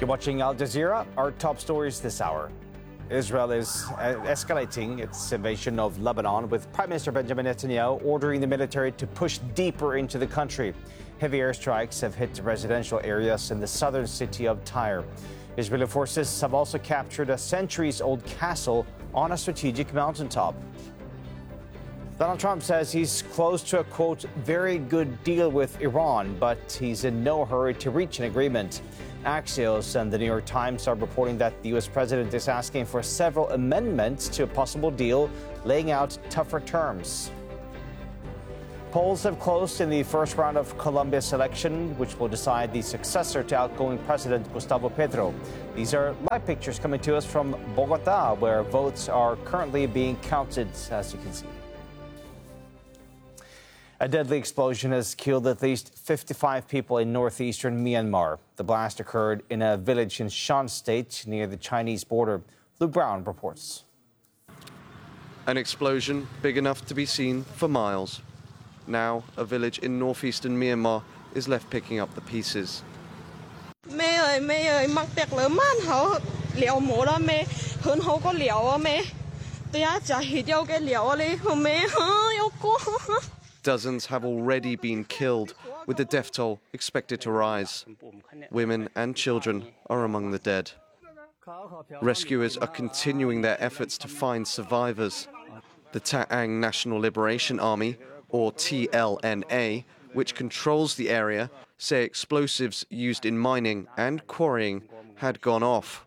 You're watching Al Jazeera. Our top stories this hour. Israel is escalating its invasion of Lebanon, with Prime Minister Benjamin Netanyahu ordering the military to push deeper into the country. Heavy airstrikes have hit residential areas in the southern city of Tyre. Israeli forces have also captured a centuries-old castle on a strategic mountaintop. Donald Trump says he's close to a, quote, very good deal with Iran, but he's in no hurry to reach an agreement. Axios and the New York Times are reporting that the U.S. president is asking for several amendments to a possible deal, laying out tougher terms. Polls have closed in the first round of Colombia's election, which will decide the successor to outgoing President Gustavo Petro. These are live pictures coming to us from Bogota, where votes are currently being counted, as you can see. A deadly explosion has killed at least 55 people in northeastern Myanmar. The blast occurred in a village in Shan State near the Chinese border. Lou Brown reports. An explosion big enough to be seen for miles. Now, a village in northeastern Myanmar is left picking up the pieces. Dozens have already been killed, with the death toll expected to rise. Women and children are among the dead. Rescuers are continuing their efforts to find survivors. The Ta'ang National Liberation Army, or TLNA, which controls the area, say explosives used in mining and quarrying had gone off.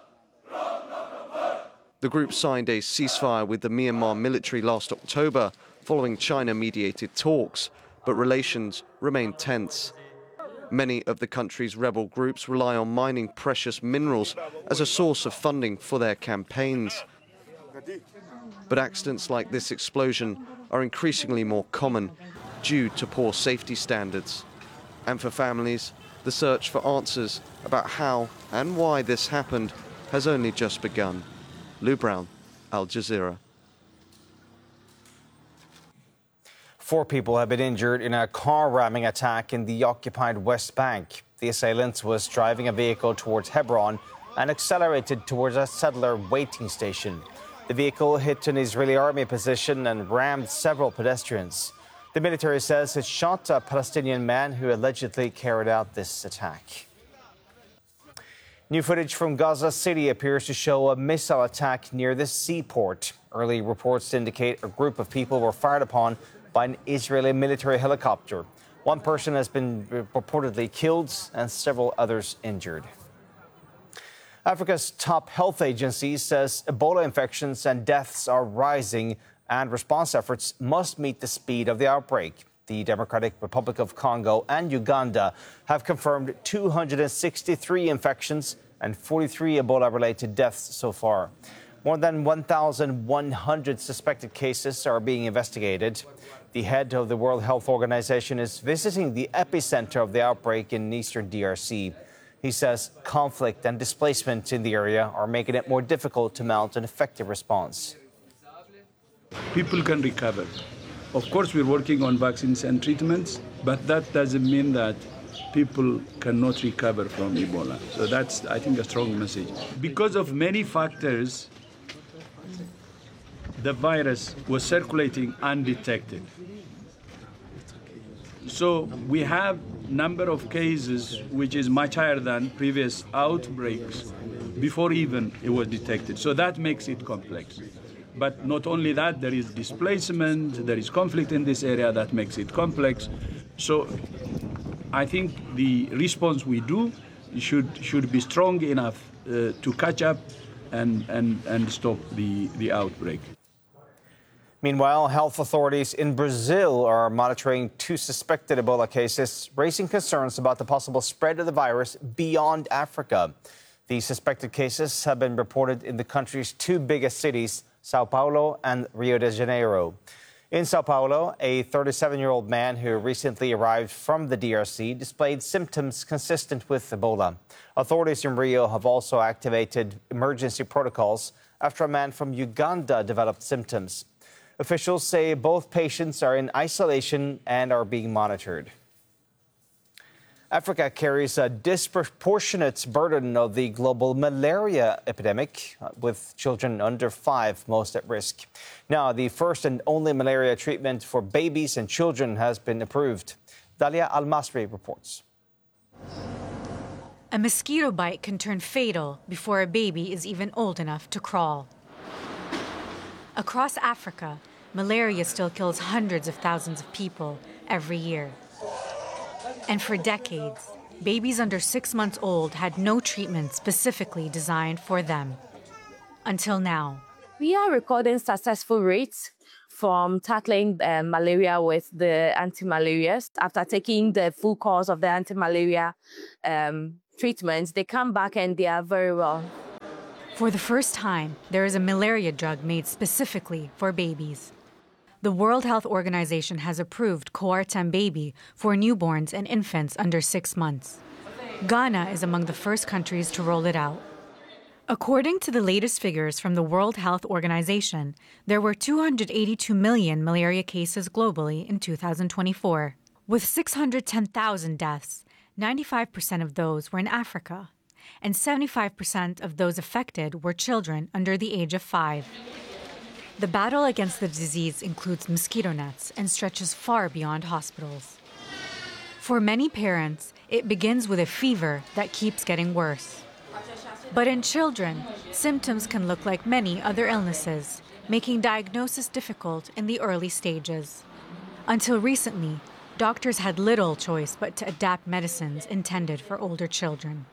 The group signed a ceasefire with the Myanmar military last October, following China-mediated talks, but relations remain tense. Many of the country's rebel groups rely on mining precious minerals as a source of funding for their campaigns. But accidents like this explosion are increasingly more common due to poor safety standards. And for families, the search for answers about how and why this happened has only just begun. Lou Brown, Al Jazeera. 4 people have been injured in a car ramming attack in the occupied West Bank. The assailant was driving a vehicle towards Hebron and accelerated towards a settler waiting station. The vehicle hit an Israeli army position and rammed several pedestrians. The military says it shot a Palestinian man who allegedly carried out this attack. New footage from Gaza City appears to show a missile attack near the seaport. Early reports indicate a group of people were fired upon by an Israeli military helicopter. One person has been reportedly killed and several others injured. Africa's top health agency says Ebola infections and deaths are rising and response efforts must meet the speed of the outbreak. The Democratic Republic of Congo and Uganda have confirmed 263 infections and 43 Ebola-related deaths so far. More than 1,100 suspected cases are being investigated. The head of the World Health Organization is visiting the epicenter of the outbreak in eastern DRC. He says conflict and displacement in the area are making it more difficult to mount an effective response. People can recover. Of course, we're working on vaccines and treatments, but that doesn't mean that people cannot recover from Ebola. So that's, I think, a strong message. Because of many factors, the virus was circulating undetected. So we have number of cases which is much higher than previous outbreaks before even it was detected. So that makes it complex. But not only that, there is displacement, there is conflict in this area that makes it complex. So I think the response we do should be strong enough to catch up and stop the outbreak. Meanwhile, health authorities in Brazil are monitoring 2 suspected Ebola cases, raising concerns about the possible spread of the virus beyond Africa. The suspected cases have been reported in the country's 2 biggest cities, Sao Paulo and Rio de Janeiro. In Sao Paulo, a 37-year-old man who recently arrived from the DRC displayed symptoms consistent with Ebola. Authorities in Rio have also activated emergency protocols after a man from Uganda developed symptoms. Officials say both patients are in isolation and are being monitored. Africa carries a disproportionate burden of the global malaria epidemic, with children under 5 most at risk. Now, the first and only malaria treatment for babies and children has been approved. Dalia Al-Masri reports. A mosquito bite can turn fatal before a baby is even old enough to crawl. Across Africa, malaria still kills hundreds of thousands of people every year. And for decades, babies under 6 months old had no treatment specifically designed for them. Until now. We are recording successful rates from tackling malaria with the anti-malarials. After taking the full course of the anti-malaria treatments, they come back and they are very well. For the first time, there is a malaria drug made specifically for babies. The World Health Organization has approved Coartem Baby for newborns and infants under 6 months. Ghana is among the first countries to roll it out. According to the latest figures from the World Health Organization, there were 282 million malaria cases globally in 2024. With 610,000 deaths, 95% of those were in Africa, and 75% of those affected were children under the age of 5. The battle against the disease includes mosquito nets and stretches far beyond hospitals. For many parents, it begins with a fever that keeps getting worse. But in children, symptoms can look like many other illnesses, making diagnosis difficult in the early stages. Until recently, doctors had little choice but to adapt medicines intended for older children.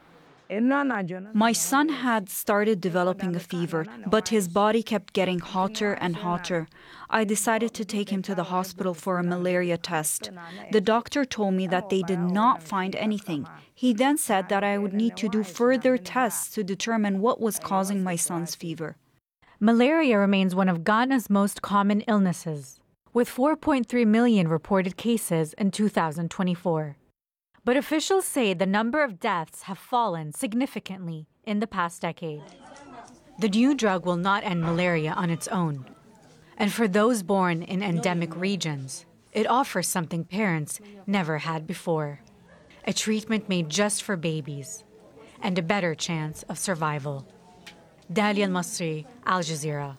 My son had started developing a fever, but his body kept getting hotter and hotter. I decided to take him to the hospital for a malaria test. The doctor told me that they did not find anything. He then said that I would need to do further tests to determine what was causing my son's fever. Malaria remains one of Ghana's most common illnesses, with 4.3 million reported cases in 2024. But officials say the number of deaths have fallen significantly in the past decade. The new drug will not end malaria on its own. And for those born in endemic regions, it offers something parents never had before: a treatment made just for babies and a better chance of survival. Dalia Al-Masri, Al Jazeera.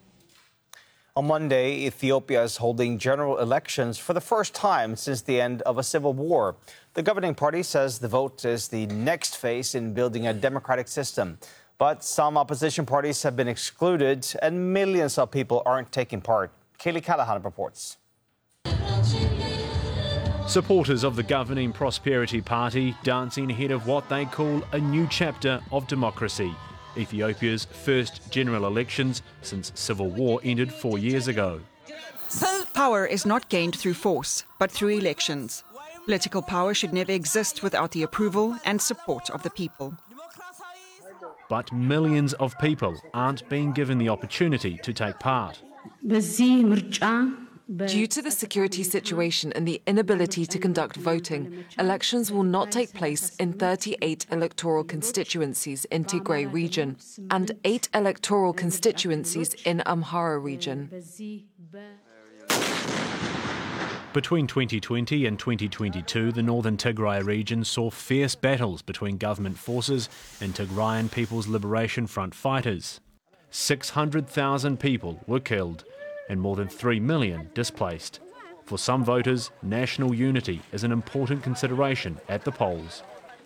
On Monday, Ethiopia is holding general elections for the first time since the end of a civil war. The governing party says the vote is the next phase in building a democratic system. But some opposition parties have been excluded and millions of people aren't taking part. Kaylee Callahan reports. Supporters of the governing Prosperity Party dancing ahead of what they call a new chapter of democracy. Ethiopia's first general elections since civil war ended 4 years ago. Power is not gained through force, but through elections. Political power should never exist without the approval and support of the people. But millions of people aren't being given the opportunity to take part. Due to the security situation and the inability to conduct voting, elections will not take place in 38 electoral constituencies in Tigray region and 8 electoral constituencies in Amhara region. Between 2020 and 2022, the northern Tigray region saw fierce battles between government forces and Tigrayan People's Liberation Front fighters. 600,000 people were killed and more than 3 million displaced. For some voters, national unity is an important consideration at the polls.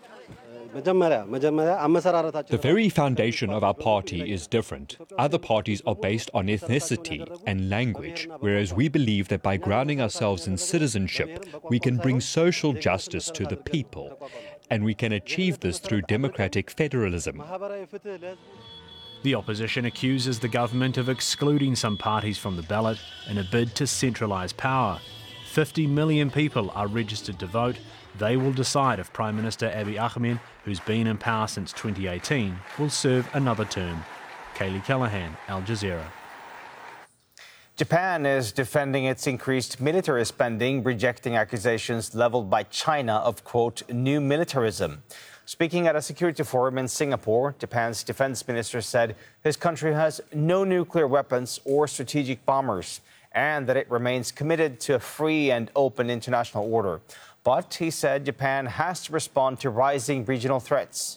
The very foundation of our party is different. Other parties are based on ethnicity and language, whereas we believe that by grounding ourselves in citizenship, we can bring social justice to the people, and we can achieve this through democratic federalism. The opposition accuses the government of excluding some parties from the ballot in a bid to centralise power. 50 million people are registered to vote. They will decide if Prime Minister Abiy Ahmed, who's been in power since 2018, will serve another term. Kaylee Callahan, Al Jazeera. Japan is defending its increased military spending, rejecting accusations leveled by China of, quote, new militarism. Speaking at a security forum in Singapore, Japan's defense minister said his country has no nuclear weapons or strategic bombers, and that it remains committed to a free and open international order. But he said Japan has to respond to rising regional threats.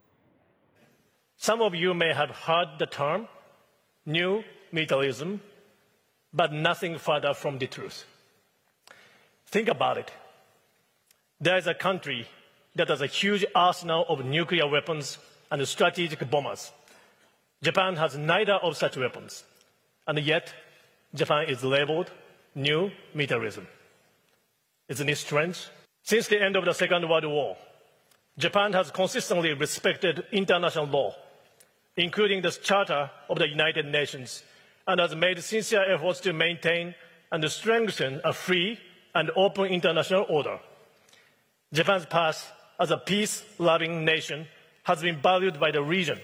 Some of you may have heard the term new militarism, but nothing further from the truth. Think about it. There is a country that has a huge arsenal of nuclear weapons and strategic bombers. Japan has neither of such weapons, and yet Japan is labeled new militarism. Isn't it strange? Since the end of the Second World War, Japan has consistently respected international law, including the Charter of the United Nations, and has made sincere efforts to maintain and strengthen a free and open international order. Japan's path as a peace-loving nation has been valued by the region.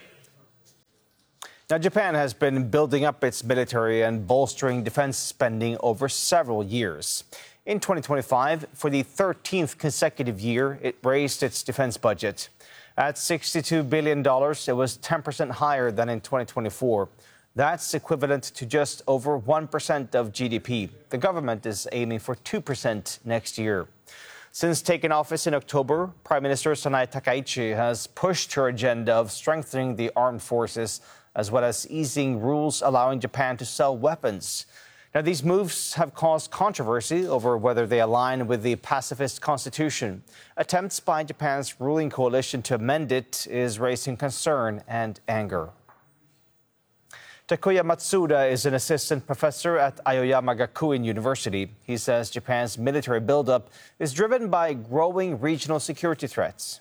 Now, Japan has been building up its military and bolstering defense spending over several years. In 2025, for the 13th consecutive year, it raised its defense budget. At $62 billion, it was 10% higher than in 2024. That's equivalent to just over 1% of GDP. The government is aiming for 2% next year. Since taking office in October, Prime Minister Sanae Takaichi has pushed her agenda of strengthening the armed forces, as well as easing rules allowing Japan to sell weapons. Now, these moves have caused controversy over whether they align with the pacifist constitution. Attempts by Japan's ruling coalition to amend it is raising concern and anger. Takuya Matsuda is an assistant professor at Aoyama Gakuin University. He says Japan's military buildup is driven by growing regional security threats.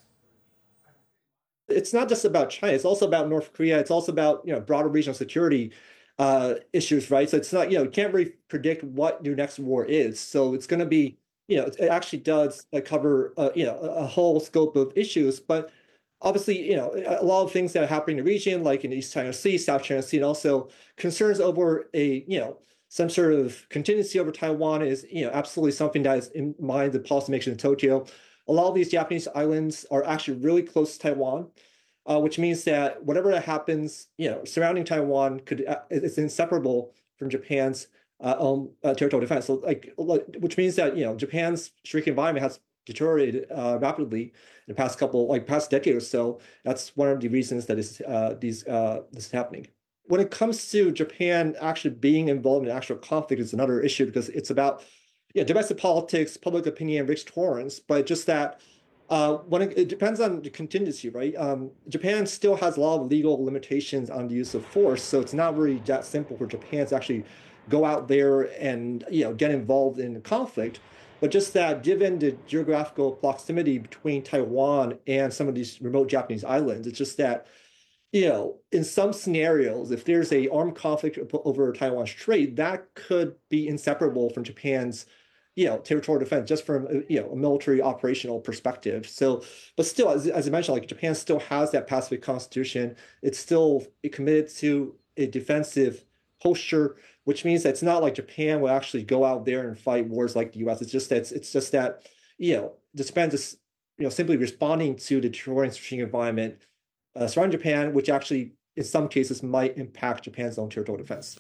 It's not just about China. It's also about North Korea. It's also about broader regional security issues, right? So it's not you can't really predict what your next war is. So it's going to be it actually does cover a whole scope of issues, but obviously, a lot of things that are happening in the region, like in East China Sea, South China Sea, and also concerns over some sort of contingency over Taiwan is, absolutely something that is in mind the policymakers in Tokyo. A lot of these Japanese islands are actually really close to Taiwan, which means that whatever that happens, surrounding Taiwan is inseparable from Japan's own territorial defense. So, which means that Japan's shrinking environment has deteriorated rapidly in the past decade or so. That's one of the reasons that this is happening. When it comes to Japan actually being involved in actual conflict, is another issue because it's about domestic politics, public opinion, rich torrents. But just that when it depends on the contingency, right? Japan still has a lot of legal limitations on the use of force, so it's not really that simple for Japan to actually go out there and get involved in the conflict. But just that, given the geographical proximity between Taiwan and some of these remote Japanese islands, it's just that, in some scenarios, if there's an armed conflict over Taiwan Strait, that could be inseparable from Japan's, territorial defense, just from a military operational perspective. So, but still, as I mentioned, Japan still has that pacifist constitution. It's still committed to a defensive posture, which means that it's not like Japan will actually go out there and fight wars like the U.S. It's just that Japan is simply responding to the deteriorating environment surrounding Japan, which actually in some cases might impact Japan's own territorial defense.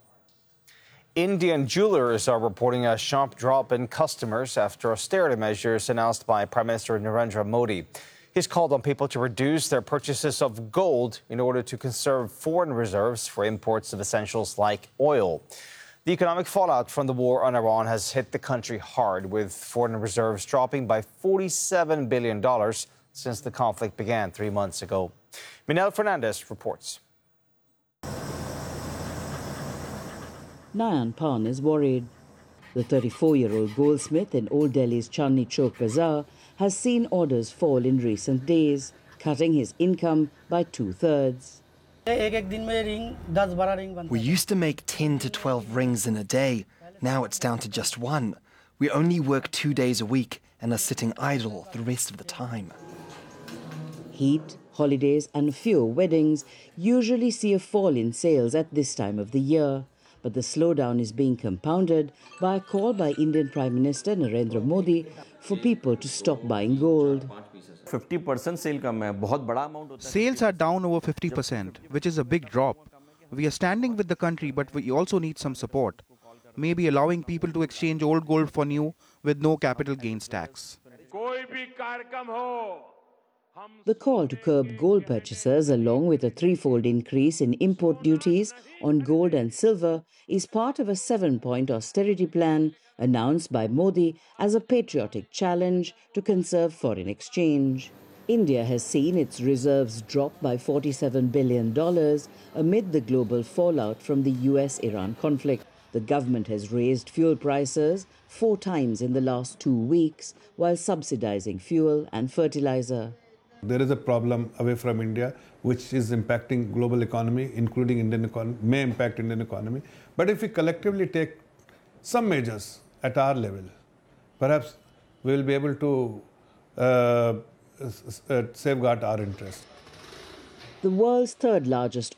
Indian jewelers are reporting a sharp drop in customers after austerity measures announced by Prime Minister Narendra Modi. He's called on people to reduce their purchases of gold in order to conserve foreign reserves for imports of essentials like oil. The economic fallout from the war on Iran has hit the country hard, with foreign reserves dropping by $47 billion since the conflict began 3 months ago. Minel Fernandez reports. Nayan Pan is worried. The 34-year-old goldsmith in Old Delhi's Chandni Chowk Bazaar has seen orders fall in recent days, cutting his income by 2/3. We used to make 10 to 12 rings in a day. Now it's down to just one. We only work 2 days a week and are sitting idle the rest of the time. Heat, holidays and fewer weddings usually see a fall in sales at this time of the year. But the slowdown is being compounded by a call by Indian Prime Minister Narendra Modi for people to stop buying gold. 50% sale kam hai, bahut bada amount hota hai. Sales are down over 50%, which is a big drop. We are standing with the country, but we also need some support. Maybe allowing people to exchange old gold for new with no capital gains tax. The call to curb gold purchases, along with a threefold increase in import duties on gold and silver, is part of a 7-point austerity plan announced by Modi as a patriotic challenge to conserve foreign exchange. India has seen its reserves drop by $47 billion amid the global fallout from the US-Iran conflict. The government has raised fuel prices 4 times in the last 2 weeks while subsidizing fuel and fertilizer. There is a problem away from India which is impacting global economy, including Indian economy, may impact Indian economy. But if we collectively take some measures at our level, perhaps we will be able to safeguard our interests. The world's third largest